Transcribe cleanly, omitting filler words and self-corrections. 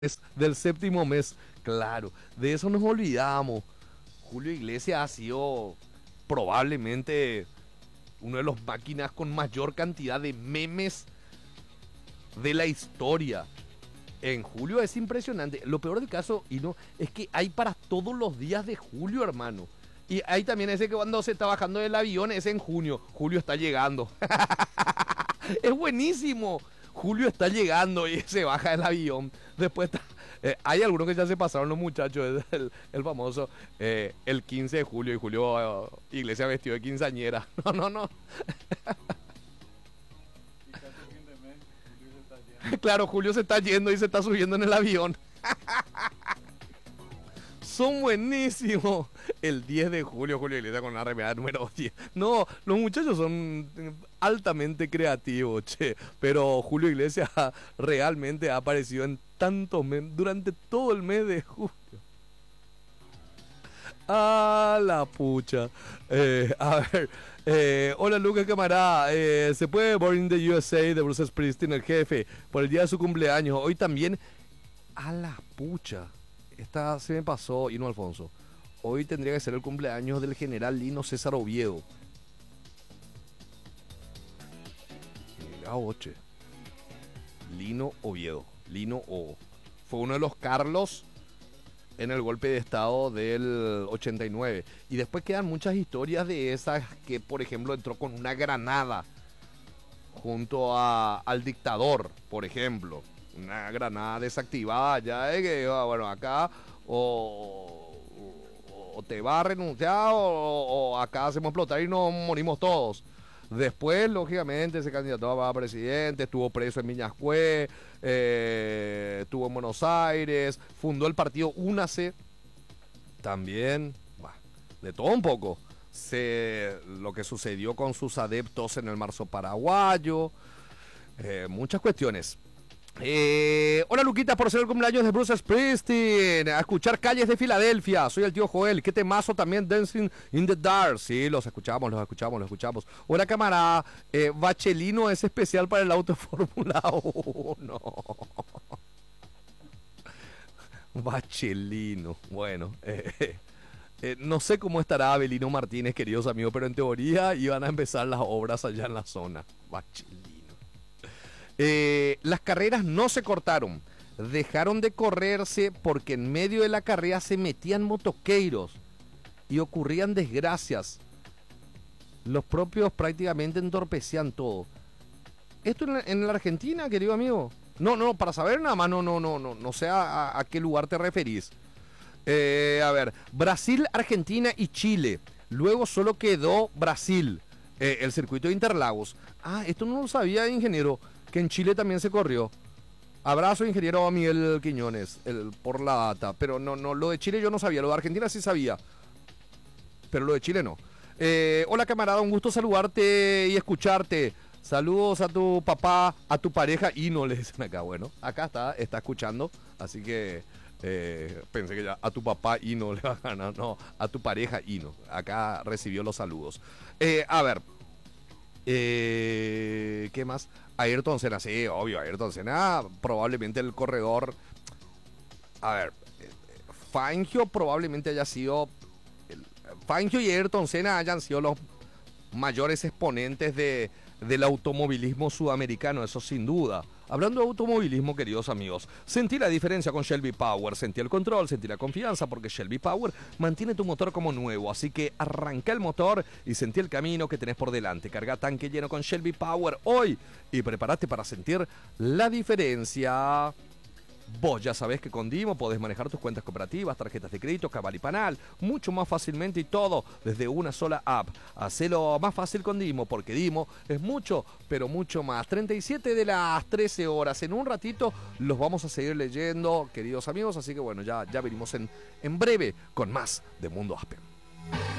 del séptimo mes. Claro, de eso nos olvidamos. Julio Iglesias ha sido probablemente uno de los máquinas con mayor cantidad de memes de la historia. En julio es impresionante. Lo peor del caso, y no, es que hay para todos los días de julio, hermano. Y hay también ese que cuando se está bajando del avión es en junio. Julio está llegando. Es buenísimo. Julio está llegando y se baja del avión. Después está, hay algunos que ya se pasaron los muchachos. Es el famoso el 15 de julio. Y Julio Iglesia vestido de quinceañera. No, no, no. Y casi fin de mes, Julio se está yendo. Claro, Julio se está yendo y se está subiendo en el avión. Son buenísimos. El 10 de julio, Julio Iglesias con la remera número 10. No, los muchachos son altamente creativos, che. Pero Julio Iglesias realmente ha aparecido en tantos memes durante todo el mes de julio. Ah, la pucha. A ver. Hola Lucas camarada. ¿Se puede Born in the USA de Bruce Springsteen, el jefe, por el día de su cumpleaños? Hoy también. A la pucha. Esta se me pasó, y no Alfonso. Hoy tendría que ser el cumpleaños del general Lino César Oviedo. Mira, oche. Lino Oviedo. Lino O. Fue uno de los Carlos en el golpe de estado del 89. Y después quedan muchas historias de esas que, por ejemplo, entró con una granada junto al dictador, por ejemplo. Una granada desactivada ya de que, bueno, acá o te va a renunciar o acá hacemos explotar y nos morimos todos. Después, lógicamente, se candidató a presidente, estuvo preso en Viñascué, estuvo en Buenos Aires, fundó el partido Únase, también, bah, de todo un poco. Lo que sucedió con sus adeptos en el marzo paraguayo, muchas cuestiones. Hola Luquita, por ser el cumpleaños de Bruce Springsteen, a escuchar Calles de Filadelfia. Soy el tío Joel, qué temazo también, Dancing in the Dark. Sí, los escuchamos, los escuchamos, los escuchamos. Hola camarada, Bachelino es especial para el auto de Fórmula 1. Bachelino, bueno, no sé cómo estará Abelino Martínez, queridos amigos, pero en teoría iban a empezar las obras allá en la zona. Bachelino. Las carreras no se cortaron, dejaron de correrse porque en medio de la carrera se metían motoqueiros y ocurrían desgracias. Los propios prácticamente entorpecían todo. Esto en la Argentina, querido amigo. No, para saber nada más, no sé a qué lugar te referís. A ver, Brasil, Argentina y Chile. Luego solo quedó Brasil, el circuito de Interlagos. Ah, esto no lo sabía, ingeniero, que en Chile también se corrió. Abrazo, ingeniero Miguel Quiñones, por la data. Pero no, lo de Chile yo no sabía, lo de Argentina sí sabía, pero lo de Chile no. Hola camarada, un gusto saludarte y escucharte. Saludos a tu papá, a tu pareja, y no le dicen acá. Bueno, acá está escuchando, así que pensé que ya a tu papá y no le va a ganar, no, a tu pareja y no. Acá recibió los saludos. A ver, ¿qué más? Ayrton Senna, sí, obvio, Ayrton Senna, probablemente el corredor. A ver, Fangio probablemente haya sido. Fangio y Ayrton Senna hayan sido los mayores exponentes del automovilismo sudamericano, eso sin duda. Hablando de automovilismo, queridos amigos, sentí la diferencia con Shelby Power, sentí el control, sentí la confianza, porque Shelby Power mantiene tu motor como nuevo, así que arranca el motor y sentí el camino que tenés por delante. Carga tanque lleno con Shelby Power hoy y prepárate para sentir la diferencia. Vos ya sabés que con Dimo podés manejar tus cuentas cooperativas, tarjetas de crédito, cabal y panal, mucho más fácilmente y todo desde una sola app. Hacelo más fácil con Dimo, porque Dimo es mucho, pero mucho más. 37 de las 13 horas. En un ratito los vamos a seguir leyendo, queridos amigos, así que bueno, ya venimos en breve con más de Mundo Aspen.